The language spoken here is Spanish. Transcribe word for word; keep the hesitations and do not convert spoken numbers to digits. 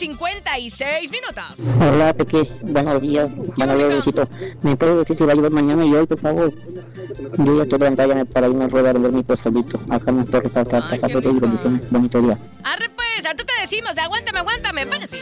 cincuenta y seis minutos. Hola, Peque. Buenos días. Buenos días, besito. ¿Me puedes decir si va a llover mañana y hoy, por favor? Yo ya estoy levantada para irme a rueda a vender mi pozolito. Acá en las torres para casa. Bendiciones. Bonito día. Arre pues, ahorita te decimos, aguántame, aguántame, espérate.